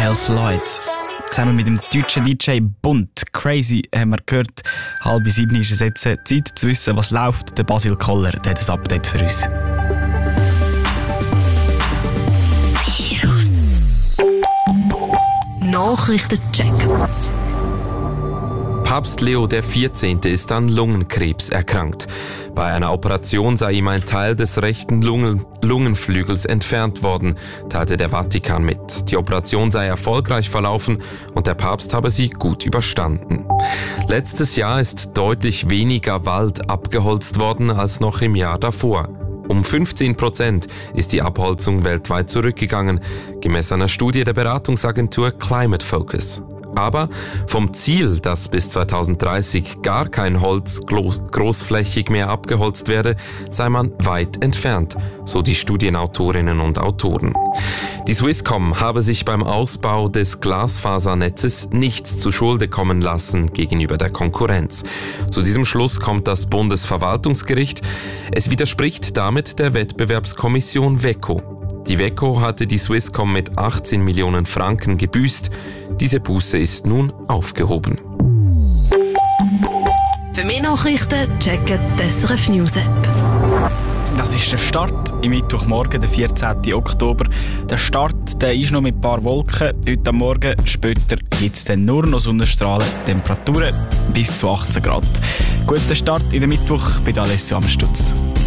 Health Lloyd. Zusammen mit dem deutschen DJ Bunt. Crazy haben wir gehört. 6:30 ist es jetzt Zeit zu wissen, was läuft. Der Basil Koller der hat ein Update für uns. Virus. Nachrichtencheck. Papst Leo XIV. Ist an Lungenkrebs erkrankt. Bei einer Operation sei ihm ein Teil des rechten Lungenflügels entfernt worden, teilte der Vatikan mit. Die Operation sei erfolgreich verlaufen und der Papst habe sie gut überstanden. Letztes Jahr ist deutlich weniger Wald abgeholzt worden als noch im Jahr davor. Um 15% ist die Abholzung weltweit zurückgegangen, gemäß einer Studie der Beratungsagentur Climate Focus. Aber vom Ziel, dass bis 2030 gar kein Holz großflächig mehr abgeholzt werde, sei man weit entfernt, so die Studienautorinnen und Autoren. Die Swisscom habe sich beim Ausbau des Glasfasernetzes nichts zu Schulde kommen lassen gegenüber der Konkurrenz. Zu diesem Schluss kommt das Bundesverwaltungsgericht. Es widerspricht damit der Wettbewerbskommission WEKO. Die WEKO hatte die Swisscom mit 18 Millionen Franken gebüßt. Diese Buße ist nun aufgehoben. Für mehr Nachrichten checken die SRF News App. Das ist der Start im Mittwochmorgen, der 14. Oktober. Der Start der ist noch mit ein paar Wolken. Heute am Morgen, später gibt es dann nur noch Sonnenstrahlen, Temperaturen bis zu 18 Grad. Guten Start in den Mittwoch bei Alessio Amstutz.